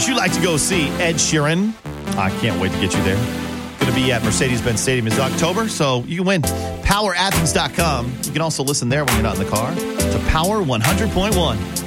Would you like to go see Ed Sheeran? I can't wait to get you there. Going to be at Mercedes-Benz Stadium in October, so you can win. PowerAthens.com. You can also listen there when you're not in the car to Power 100.1.